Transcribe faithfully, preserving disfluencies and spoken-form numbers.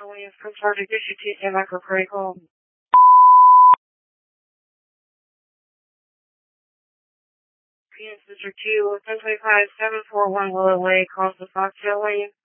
Williams, from Sergeant Bishop Tuesday Microcritical. P M Sister two, ten twenty-five, seven four one Willow Way, calls the Foxtail Lane.